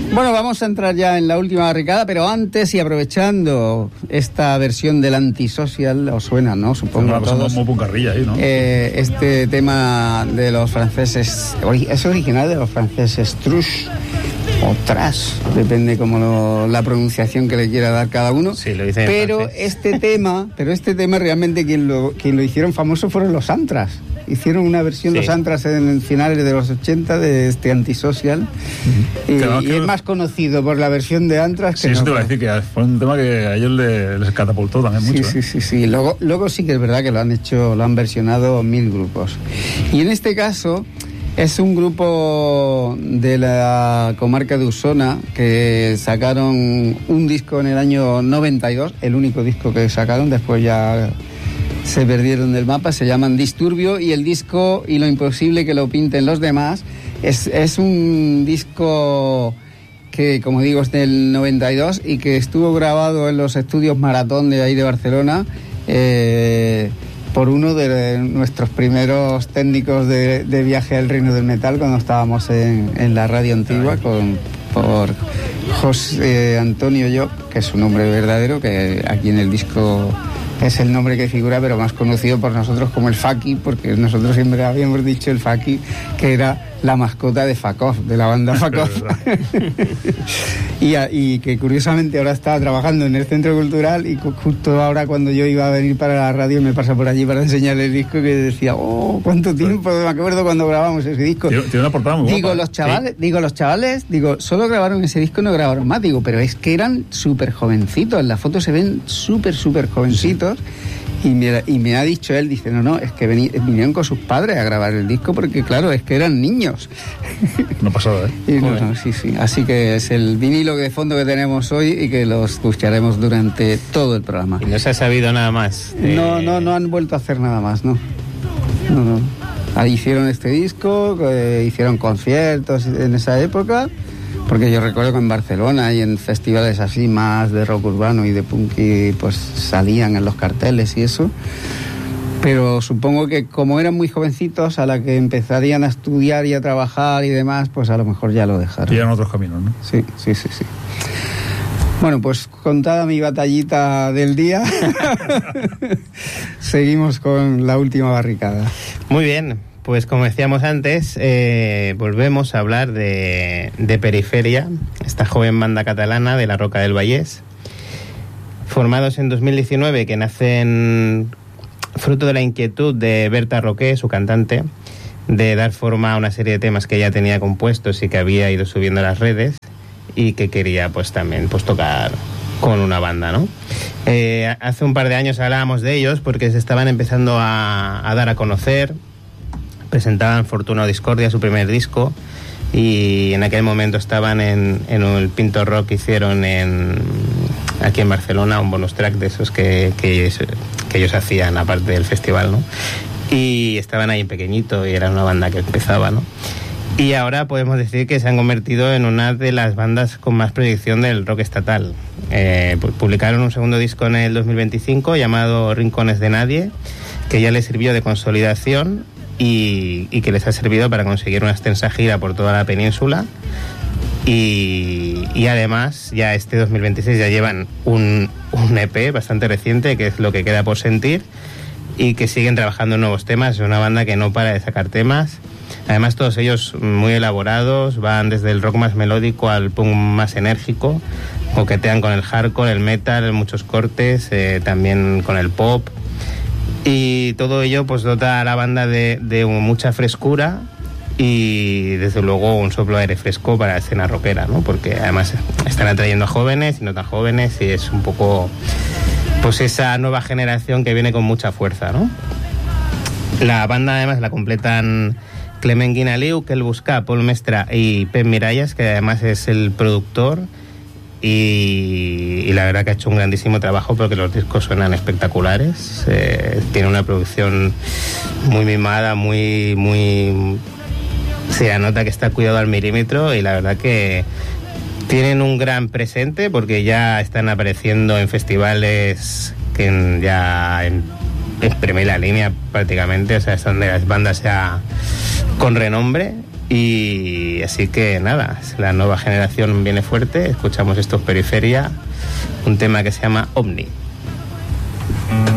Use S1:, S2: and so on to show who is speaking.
S1: Bueno, vamos a entrar ya en la última barricada, pero antes y aprovechando esta versión del Antisocial, os suena, ¿no? Supongo a todos.
S2: Muy puncarrilla ahí, ¿no?
S1: Este tema de los franceses, es original de los franceses Trush o Trash, depende como la pronunciación que le quiera dar cada uno.
S3: Sí, lo dice en
S1: pero
S3: francés.
S1: este tema realmente quien lo hicieron famoso fueron los Antras. Hicieron una versión los Antras en finales de los 80 de este Antisocial. Y es más conocido por la versión de Antras que
S2: sí, eso te iba a decir, que fue un tema que a ellos les catapultó también mucho.
S1: Sí. Luego sí que es verdad que lo han versionado 1000 grupos. Y en este caso es un grupo de la comarca de Osona que sacaron un disco en el año 92, el único disco que sacaron, después ya se perdieron del mapa, se llaman Disturbio, y el disco Y lo imposible que lo pinten los demás es un disco que, como digo, es del 92 y que estuvo grabado en los estudios Maratón de ahí de Barcelona por uno de nuestros primeros técnicos de viaje al reino del metal cuando estábamos en la radio antigua por José Antonio Llop, que es su nombre verdadero, que aquí en el disco es el nombre que figura, pero más conocido por nosotros como el Faki, porque nosotros siempre habíamos dicho el Faki, que era la mascota de Fakov, de la banda Fakov. y que curiosamente ahora estaba trabajando en el Centro Cultural, y justo ahora cuando yo iba a venir para la radio me pasa por allí para enseñarle el disco, que decía, cuánto tiempo, me acuerdo cuando grabamos ese disco.
S2: Tiene una portada muy
S1: guapa. Los chavales, solo grabaron ese disco, no grabaron más, pero es que eran súper jovencitos, en la foto se ven súper jovencitos. Y me ha dicho él, dice, no, es que vinieron con sus padres a grabar el disco porque, claro, es que eran niños.
S2: No pasaba,
S1: Sí. Así que es el vinilo de fondo que tenemos hoy y que lo escucharemos durante todo el programa.
S3: ¿Y no se ha sabido nada más?
S1: No han vuelto a hacer nada más, no. Ahí hicieron este disco, hicieron conciertos en esa época, porque yo recuerdo que en Barcelona y en festivales así más de rock urbano y de punk, pues salían en los carteles y eso. Pero supongo que como eran muy jovencitos, a la que empezarían a estudiar y a trabajar y demás, pues a lo mejor ya lo dejaron.
S2: Y eran otros caminos, ¿no?
S1: Sí. Bueno, pues contada mi batallita del día, seguimos con la última barricada.
S3: Muy bien. Pues como decíamos antes, volvemos a hablar de Periferia, esta joven banda catalana de la Roca del Vallès, formados en 2019, que nacen fruto de la inquietud de Berta Roqué, su cantante, de dar forma a una serie de temas que ella tenía compuestos y que había ido subiendo a las redes y que quería pues también pues tocar con una banda, ¿no? Hace un par de años hablábamos de ellos porque se estaban empezando a dar a conocer. Presentaban Fortuna o Discordia, su primer disco, y en aquel momento estaban en el Pinto Rock que hicieron aquí en Barcelona, un bonus track de esos que ellos hacían aparte del festival, ¿no? Y estaban ahí en pequeñito y era una banda que empezaba, ¿no? Y ahora podemos decir que se han convertido en una de las bandas con más proyección del rock estatal. Publicaron un segundo disco en el 2025 llamado Rincones de Nadie, que ya les sirvió de consolidación y que les ha servido para conseguir una extensa gira por toda la península. Y además ya este 2026 ya llevan un EP bastante reciente, que es Lo que queda por sentir, y que siguen trabajando en nuevos temas. Es una banda que no para de sacar temas, además todos ellos muy elaborados, van desde el rock más melódico al punk más enérgico, coquetean con el hardcore, el metal, muchos cortes, también con el pop, y todo ello pues dota a la banda de mucha frescura y desde luego un soplo de aire fresco para la escena rockera, ¿no? Porque además están atrayendo a jóvenes y no tan jóvenes, y es un poco pues esa nueva generación que viene con mucha fuerza, ¿no? La banda además la completan Clement Guinaliu, Kel Buscà, Paul Mestre y Pep Miralles, que además es el productor, y la verdad que ha hecho un grandísimo trabajo porque los discos suenan espectaculares. Tiene una producción muy mimada, muy se nota que está cuidado al milímetro, y la verdad que tienen un gran presente porque ya están apareciendo en festivales que ya en primera línea prácticamente, o sea, están de las bandas ya con renombre, Y así que nada, la nueva generación viene fuerte, escuchamos estos Periferia, un tema que se llama Omni.